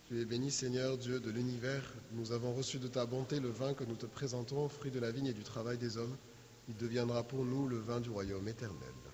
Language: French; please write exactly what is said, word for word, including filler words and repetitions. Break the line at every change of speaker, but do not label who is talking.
Tu es béni, Seigneur, Dieu de l'univers. Nous avons reçu de ta bonté le vin que nous te présentons, fruit de la vigne et du travail des hommes. Il deviendra pour nous le vin du royaume éternel.